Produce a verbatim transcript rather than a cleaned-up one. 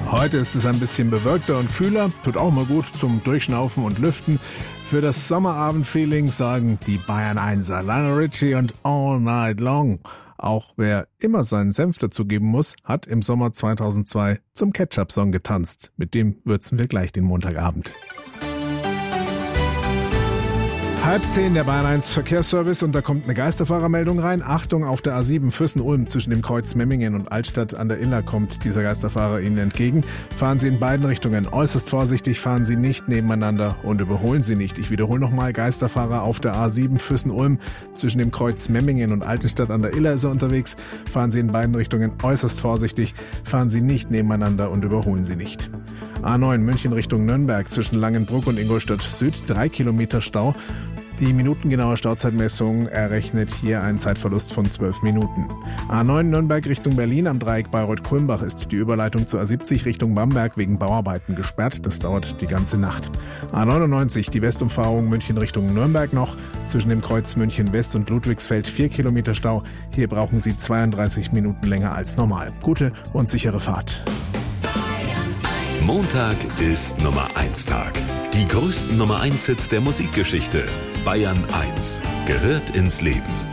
Heute ist es ein bisschen bewölkter und kühler, tut auch mal gut zum Durchschnaufen und Lüften. Für das Sommerabend-Feeling sagen die Bayern Einser, Lionel Richie und All Night Long. Auch wer immer seinen Senf dazugeben muss, hat im Sommer zweitausendzwei zum Ketchup-Song getanzt. Mit dem würzen wir gleich den Montagabend. Halb zehn, der Bayern eins Verkehrsservice, und da kommt eine Geisterfahrermeldung rein. Achtung, auf der A sieben Füssen-Ulm zwischen dem Kreuz Memmingen und Altstadt an der Iller kommt dieser Geisterfahrer Ihnen entgegen. Fahren Sie in beiden Richtungen äußerst vorsichtig, fahren Sie nicht nebeneinander und überholen Sie nicht. Ich wiederhole nochmal, Geisterfahrer auf der A sieben Füssen-Ulm zwischen dem Kreuz Memmingen und Altenstadt an der Iller ist er unterwegs. Fahren Sie in beiden Richtungen äußerst vorsichtig, fahren Sie nicht nebeneinander und überholen Sie nicht. A neun München Richtung Nürnberg zwischen Langenbruck und Ingolstadt Süd, drei Kilometer Stau. Die minutengenaue Stauzeitmessung errechnet hier einen Zeitverlust von zwölf Minuten. A neun Nürnberg Richtung Berlin am Dreieck Bayreuth-Kulmbach ist die Überleitung zur A siebzig Richtung Bamberg wegen Bauarbeiten gesperrt. Das dauert die ganze Nacht. A neunundneunzig, die Westumfahrung München Richtung Nürnberg noch. Zwischen dem Kreuz München West und Ludwigsfeld vier Kilometer Stau. Hier brauchen Sie zweiunddreißig Minuten länger als normal. Gute und sichere Fahrt. Montag ist Nummer eins Tag. Die größten Nummer eins Hits der Musikgeschichte. Bayern eins gehört ins Leben.